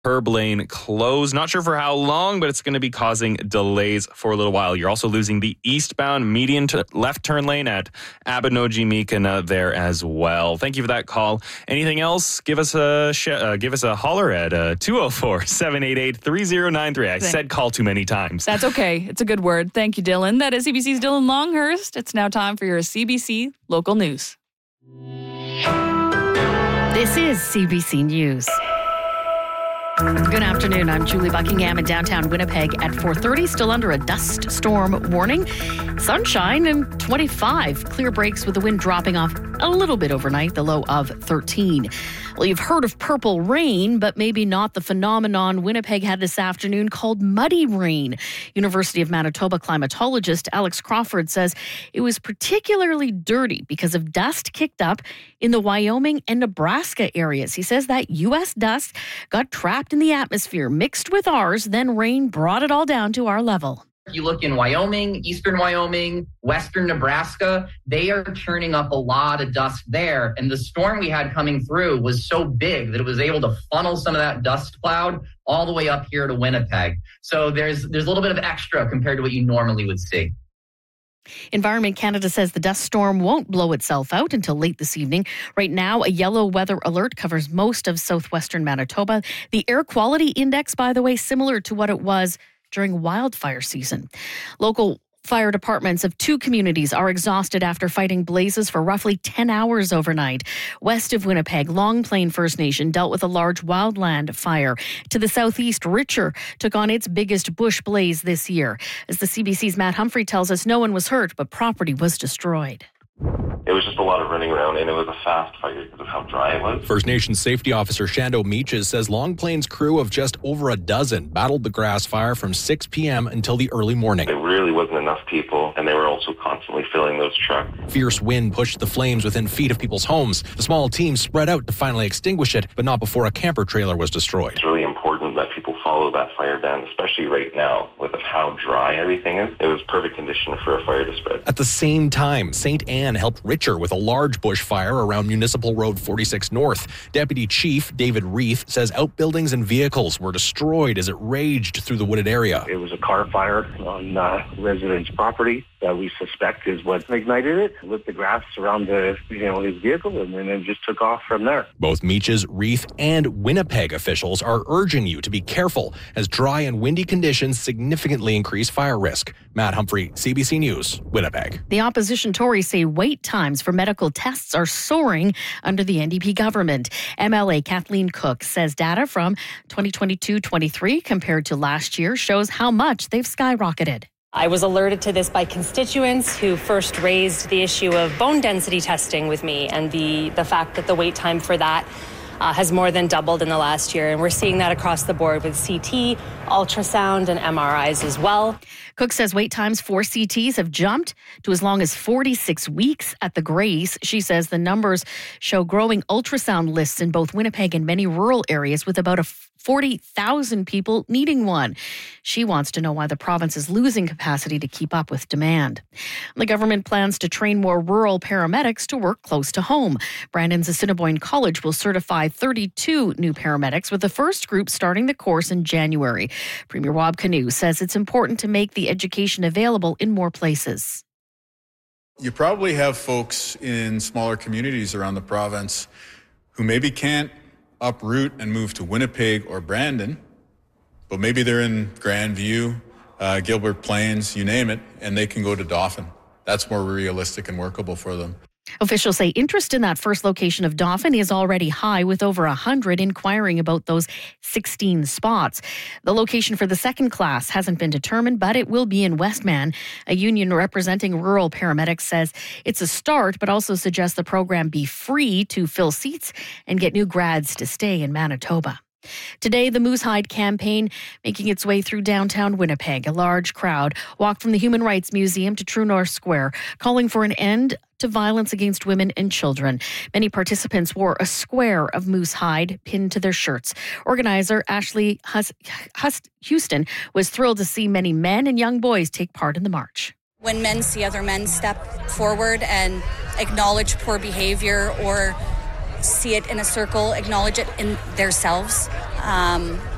Herb Lane closed. Not sure for how long, but it's going to be causing delays for a little while. You're also losing the eastbound median to left turn lane at Abinogi-Mekina there as well. Thank you for that call. Anything else? Give us a holler at 204-788-3093. I said call too many times. That's okay. It's a good word. Thank you, Dylan. That is CBC's Dylan Longhurst. It's now time for your CBC local news. This is CBC News. Good afternoon. I'm Julie Buckingham in downtown Winnipeg at 4:30. Still under a dust storm warning. Sunshine and 25. Clear breaks with the wind dropping off a little bit overnight, the low of 13. Well, you've heard of purple rain, but maybe not the phenomenon Winnipeg had this afternoon called muddy rain. University of Manitoba climatologist Alex Crawford says it was particularly dirty because of dust kicked up in the Wyoming and Nebraska areas. He says that U.S. dust got trapped in the atmosphere, mixed with ours, then rain brought it all down to our level. If you look in Wyoming, eastern Wyoming, western Nebraska, they are churning up a lot of dust there. And the storm we had coming through was so big that it was able to funnel some of that dust cloud all the way up here to Winnipeg. So there's a little bit of extra compared to what you normally would see. Environment Canada says the dust storm won't blow itself out until late this evening. Right now, a yellow weather alert covers most of southwestern Manitoba. The air quality index, by the way, similar to what it was during wildfire season. Local fire departments of two communities are exhausted after fighting blazes for roughly 10 hours overnight. West of Winnipeg, Long Plain First Nation dealt with a large wildland fire. To the southeast, Richer took on its biggest bush blaze this year. As the CBC's Matt Humphrey tells us, no one was hurt, but property was destroyed. It was just a lot of running around, and it was a fast fire because of how dry it was. First Nations Safety Officer Shando Meaches says Long Plain's crew of just over a dozen battled the grass fire from 6 p.m. until the early morning. There really wasn't enough people, and they were also constantly filling those trucks. Fierce wind pushed the flames within feet of people's homes. The small team spread out to finally extinguish it, but not before a camper trailer was destroyed. It's really important that people follow that fire ban, especially right now with how dry everything is. It was perfect condition for a fire to spread. At the same time, St. Anne helped Richer with a large bush fire around Municipal Road 46 North. Deputy Chief David Reith says outbuildings and vehicles were destroyed as it raged through the wooded area. It was a car fire on residents' property that we suspect is what ignited it, lit the grass around his vehicle, and then it just took off from there. Both Meaches, Reith, and Winnipeg officials are urging you to be careful as dry and windy conditions significantly increase fire risk. Matt Humphrey, CBC News, Winnipeg. The opposition Tories say wait times for medical tests are soaring under the NDP government. MLA Kathleen Cook says data from 2022-23 compared to last year shows how much they've skyrocketed. I was alerted to this by constituents who first raised the issue of bone density testing with me and the fact that the wait time for that has more than doubled in the last year. And we're seeing that across the board with CT, ultrasound, and MRIs as well. Cook says wait times for CTs have jumped to as long as 46 weeks at the Grace. She says the numbers show growing ultrasound lists in both Winnipeg and many rural areas with about 40,000 people needing one. She wants to know why the province is losing capacity to keep up with demand. The government plans to train more rural paramedics to work close to home. Brandon's Assiniboine College will certify 32 new paramedics, with the first group starting the course in January. Premier Wab Kinew says it's important to make the education available in more places. You probably have folks in smaller communities around the province who maybe can't uproot and move to Winnipeg or Brandon, but maybe they're in Grandview, Gilbert Plains, you name it, and they can go to Dauphin. That's more realistic and workable for them. Officials say interest in that first location of Dauphin is already high, with over 100 inquiring about those 16 spots. The location for the second class hasn't been determined, but it will be in Westman. A union representing rural paramedics says it's a start, but also suggests the program be free to fill seats and get new grads to stay in Manitoba. Today, the Moose Hide campaign making its way through downtown Winnipeg. A large crowd walked from the Human Rights Museum to True North Square, calling for an end to violence against women and children. Many participants wore a square of moose hide pinned to their shirts. Organizer Ashley Houston was thrilled to see many men and young boys take part in the march. When men see other men step forward and acknowledge poor behavior or see it in a circle, acknowledge it in themselves,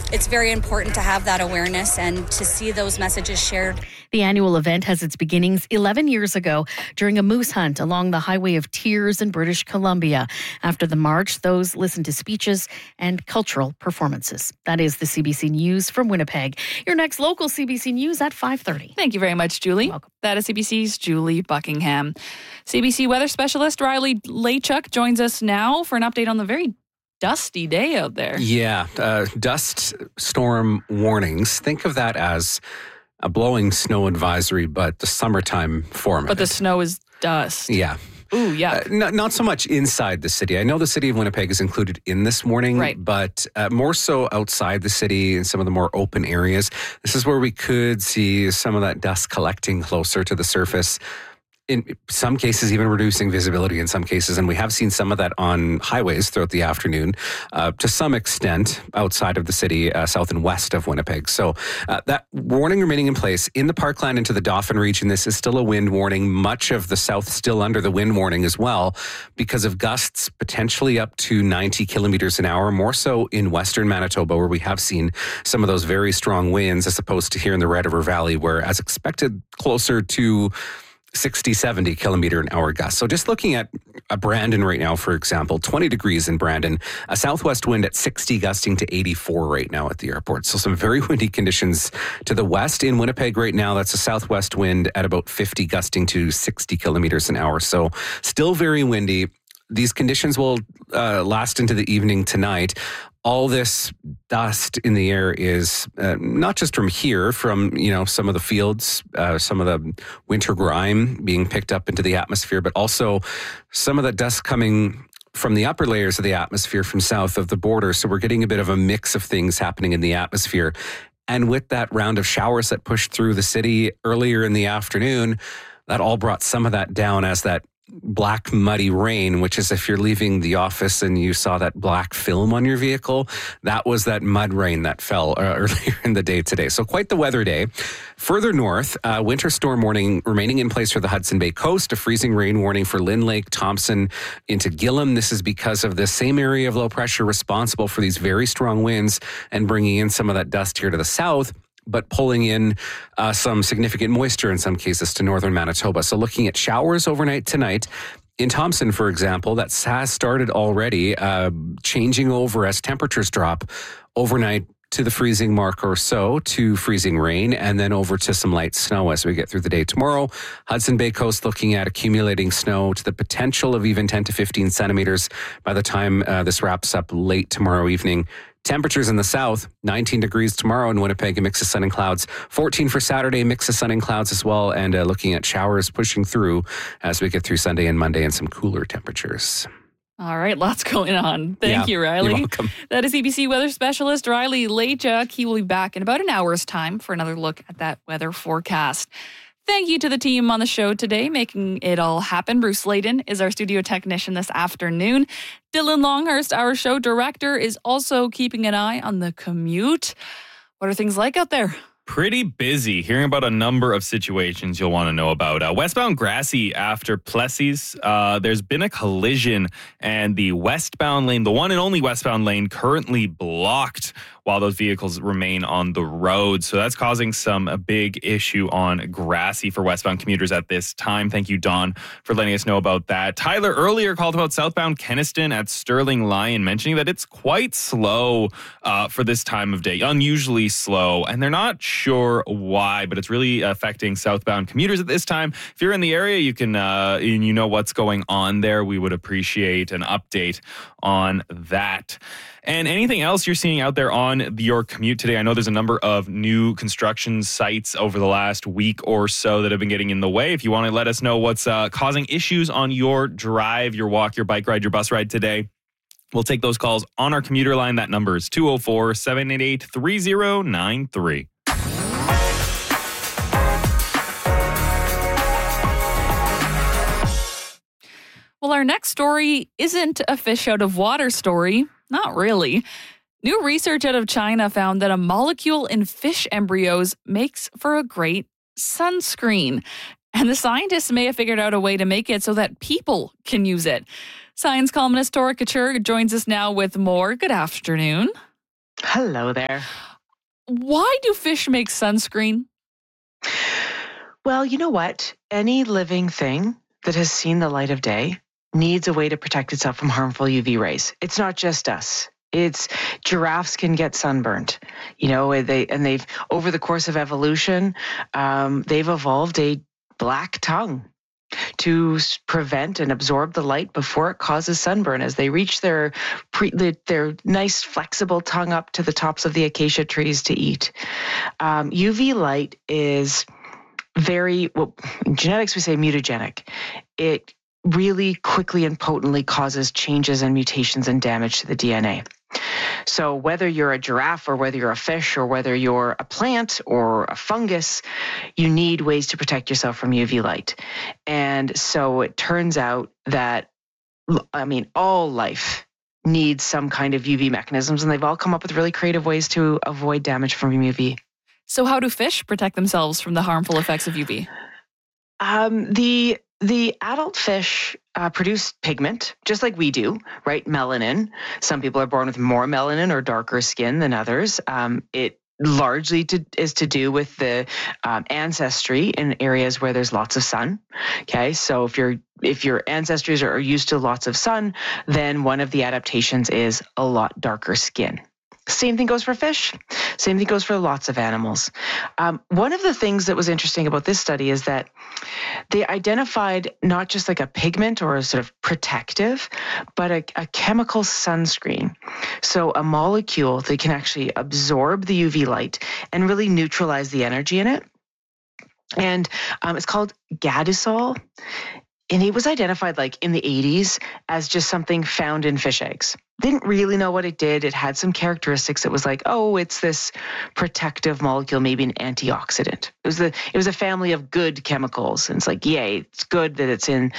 it's very important to have that awareness and to see those messages shared. The annual event has its beginnings 11 years ago during a moose hunt along the Highway of Tears in British Columbia. After the march, those listened to speeches and cultural performances. That is the CBC News from Winnipeg. Your next local CBC News at 5:30. Thank you very much, Julie. Welcome. That is CBC's Julie Buckingham. CBC weather specialist Riley Lachuk joins us now for an update on the very dusty day out there. Yeah, dust storm warnings. Think of that as a blowing snow advisory, but the summertime form of But the it. snow is dust. Yeah. Ooh, yeah. Not so much inside the city. I know the city of Winnipeg is included in this warning, Right. but more so outside the city in some of the more open areas. This is where we could see some of that dust collecting closer to the surface. In some cases, even reducing visibility in some cases. And we have seen some of that on highways throughout the afternoon, to some extent outside of the city, south and west of Winnipeg. So that warning remaining in place. In the Parkland into the Dauphin region, this is still a wind warning. Much of the south still under the wind warning as well because of gusts potentially up to 90 kilometers an hour, more so in western Manitoba where we have seen some of those very strong winds as opposed to here in the Red River Valley where, as expected, closer to 60, 70 kilometer an hour gusts. So just looking at Brandon right now, for example, 20 degrees in Brandon, a southwest wind at 60 gusting to 84 right now at the airport. So some very windy conditions to the west. In Winnipeg right now, that's a southwest wind at about 50 gusting to 60 kilometers an hour. So still very windy. These conditions will last into the evening tonight. All this dust in the air is not just from here, from some of the fields, some of the winter grime being picked up into the atmosphere, but also some of the dust coming from the upper layers of the atmosphere from south of the border. So we're getting a bit of a mix of things happening in the atmosphere. And with that round of showers that pushed through the city earlier in the afternoon, that all brought some of that down as that black muddy rain, which is if you're leaving the office and you saw that black film on your vehicle, that was that mud rain that fell earlier in the day today. So quite the weather day. Further north, winter storm warning remaining in place for the Hudson Bay coast, a freezing rain warning for Lynn Lake, Thompson into Gillam. This is because of the same area of low pressure responsible for these very strong winds and bringing in some of that dust here to the south, but pulling in some significant moisture in some cases to northern Manitoba. So looking at showers overnight tonight. In Thompson, for example, that has started already, changing over as temperatures drop overnight to the freezing mark or so, to freezing rain, and then over to some light snow as we get through the day tomorrow. Hudson Bay coast looking at accumulating snow to the potential of even 10 to 15 centimeters by the time this wraps up late tomorrow evening. Temperatures in the south, 19 degrees tomorrow in Winnipeg, a mix of sun and clouds. 14 for Saturday, mix of sun and clouds as well. And looking at showers pushing through as we get through Sunday and Monday and some cooler temperatures. All right, lots going on. Thank you, Riley. You're welcome. That is CBC weather specialist Riley Lachuk. He will be back in about an hour's time for another look at that weather forecast. Thank you to the team on the show today, making it all happen. Bruce Layden is our studio technician this afternoon. Dylan Longhurst, our show director, is also keeping an eye on the commute. What are things like out there? Pretty busy. Hearing about a number of situations you'll want to know about. Westbound Grassy after Plessis, there's been a collision and the westbound lane, the one and only westbound lane, currently blocked while those vehicles remain on the road. So that's causing a big issue on Grassy for westbound commuters at this time. Thank you, Don, for letting us know about that. Tyler earlier called about southbound Kenniston at Sterling Lyon, mentioning that it's quite slow for this time of day, unusually slow. And they're not sure why, but it's really affecting southbound commuters at this time. If you're in the area, you can, and you know what's going on there, we would appreciate an update on that. And anything else you're seeing out there on your commute today? I know there's a number of new construction sites over the last week or so that have been getting in the way. If you want to let us know what's causing issues on your drive, your walk, your bike ride, your bus ride today, we'll take those calls on our commuter line. That number is 204-788-3093. Well, our next story isn't a fish out of water story. Not really. New research out of China found that a molecule in fish embryos makes for a great sunscreen. And the scientists may have figured out a way to make it so that people can use it. Science columnist Tora Couture joins us now with more. Good afternoon. Hello there. Why do fish make sunscreen? Well, you know what? Any living thing that has seen the light of day needs a way to protect itself from harmful UV rays. It's not just us. It's giraffes can get sunburned, they've over the course of evolution, they've evolved a black tongue to prevent and absorb the light before it causes sunburn as they reach their nice flexible tongue up to the tops of the acacia trees to eat. UV light is in genetics we say mutagenic. It really quickly and potently causes changes and mutations and damage to the DNA. So whether you're a giraffe or whether you're a fish or whether you're a plant or a fungus, you need ways to protect yourself from UV light. And so it turns out that, all life needs some kind of UV mechanisms, and they've all come up with really creative ways to avoid damage from UV. So how do fish protect themselves from the harmful effects of UV? The adult fish produce pigment, just like we do, right? Melanin. Some people are born with more melanin or darker skin than others. It largely is to do with the ancestry in areas where there's lots of sun. Okay, so if your ancestors are used to lots of sun, then one of the adaptations is a lot darker skin. Same thing goes for fish. Same thing goes for lots of animals. One of the things that was interesting about this study is that they identified not just like a pigment or a sort of protective, but a chemical sunscreen. So a molecule that can actually absorb the UV light and really neutralize the energy in it. And it's called Gadusol. And it was identified like in the 80s as just something found in fish eggs. Didn't really know what it did. It had some characteristics. It was like, it's this protective molecule, maybe an antioxidant. It was a family of good chemicals. And it's like, yay, it's good that it's in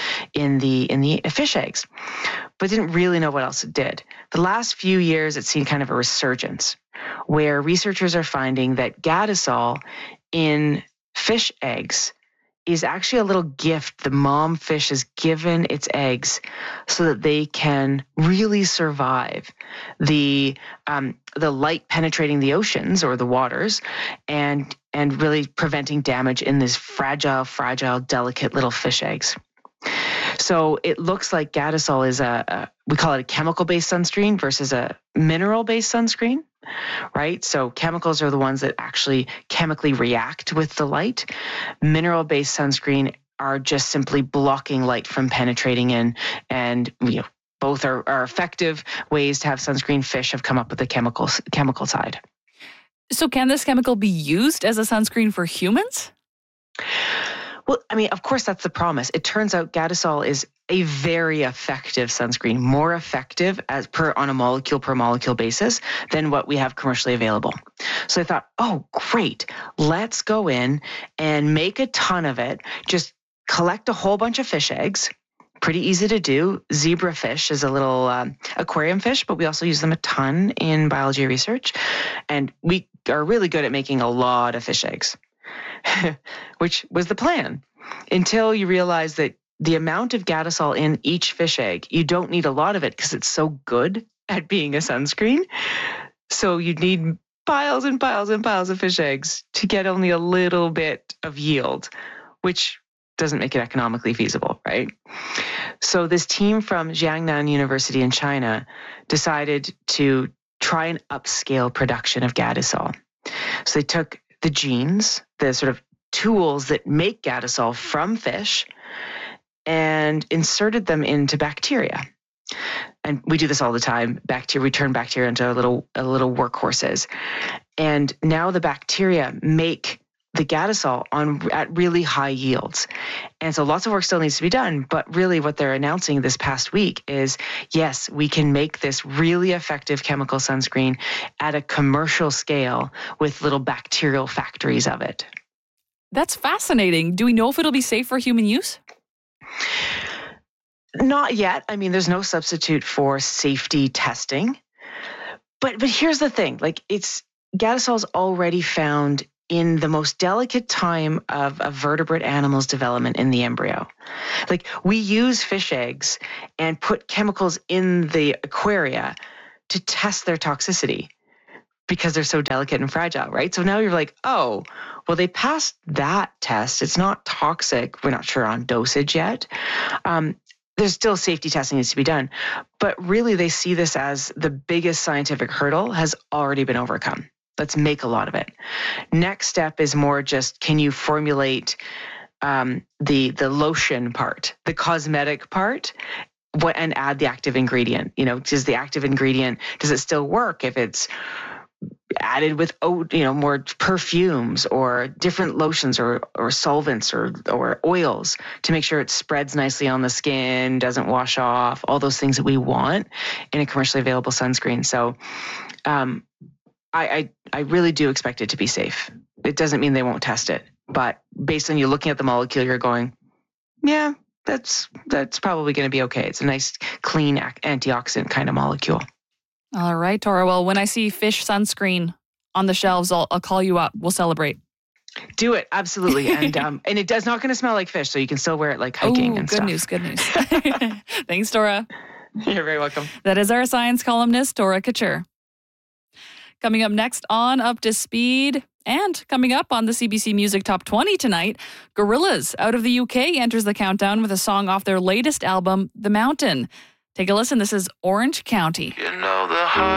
the fish eggs. But didn't really know what else it did. The last few years, it's seen kind of a resurgence where researchers are finding that Gadusol in fish eggs is actually a little gift the mom fish has given its eggs so that they can really survive the light penetrating the oceans or the waters and really preventing damage in these fragile, delicate little fish eggs. So it looks like Gadusol is we call it a chemical-based sunscreen versus a mineral-based sunscreen, right? So chemicals are the ones that actually chemically react with the light. Mineral-based sunscreen are just simply blocking light from penetrating in, and both are effective ways to have sunscreen. Fish have come up with the chemical side. So can this chemical be used as a sunscreen for humans? Well, of course, that's the promise. It turns out Gadusol is a very effective sunscreen, more effective on a molecule per molecule basis than what we have commercially available. So I thought, great, let's go in and make a ton of it. Just collect a whole bunch of fish eggs. Pretty easy to do. Zebrafish is a little aquarium fish, but we also use them a ton in biology research. And we are really good at making a lot of fish eggs. Which was the plan, until you realize that the amount of Gadusol in each fish egg, you don't need a lot of it because it's so good at being a sunscreen. So you need piles and piles and piles of fish eggs to get only a little bit of yield, which doesn't make it economically feasible, right? So this team from Jiangnan University in China decided to try and upscale production of Gadusol. So they took the genes, the sort of tools that make Gadusol from fish, and inserted them into bacteria. And we do this all the time. We turn bacteria into little workhorses. And now the bacteria make the Gadusol at really high yields. And so lots of work still needs to be done, but really what they're announcing this past week is, yes, we can make this really effective chemical sunscreen at a commercial scale with little bacterial factories of it. That's fascinating. Do we know if it'll be safe for human use? Not yet. There's no substitute for safety testing. But here's the thing, Gadusol's already found in the most delicate time of a vertebrate animal's development in the embryo. We use fish eggs and put chemicals in the aquaria to test their toxicity. because they're so delicate and fragile, right? So now you're like, oh, well, they passed that test. It's not toxic. We're not sure on dosage yet. There's still safety testing needs to be done. But really, they see this as the biggest scientific hurdle has already been overcome. Let's make a lot of it. Next step is more just, can you formulate the lotion part, the cosmetic part, and add the active ingredient? Does the active ingredient, does it still work if it's added with more perfumes or different lotions or solvents or oils to make sure it spreads nicely on the skin, doesn't wash off, all those things that we want in a commercially available sunscreen. So I really do expect it to be safe. It doesn't mean they won't test it, but based on you looking at the molecule, you're going, yeah, that's probably going to be okay. It's a nice, clean antioxidant kind of molecule. All right, Tora. Well, when I see fish sunscreen on the shelves, I'll call you up. We'll celebrate. Do it, absolutely. And it does not going to smell like fish, so you can still wear it like hiking and stuff. Good news. Thanks, Tora. You're very welcome. That is our science columnist, Tora Couture. Coming up next on Up to Speed, and coming up on the CBC Music Top 20 tonight, Gorillaz out of the UK enters the countdown with a song off their latest album, The Mountain. Take a listen. This is Orange County. You know the